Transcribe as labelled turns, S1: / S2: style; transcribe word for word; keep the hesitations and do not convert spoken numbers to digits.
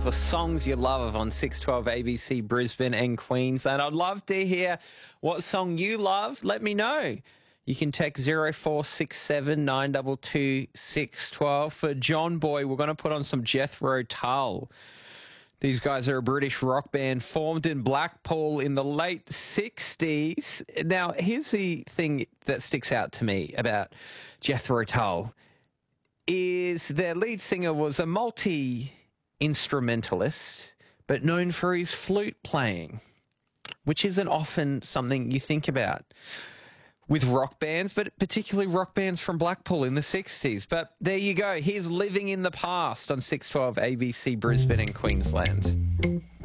S1: for songs you love on six twelve A B C Brisbane and Queensland. I'd love to hear what song you love. Let me know. You can text zero four six seven nine two two six one two. For John Boy, we're going to put on some Jethro Tull. These guys are a British rock band formed in Blackpool in the late sixties. Now, here's the thing that sticks out to me about Jethro Tull is their lead singer was a multi-instrumentalist, but known for his flute playing, which isn't often something you think about with rock bands, but particularly rock bands from Blackpool in the sixties. But there you go. He's Living in the Past on six twelve A B C Brisbane and Queensland.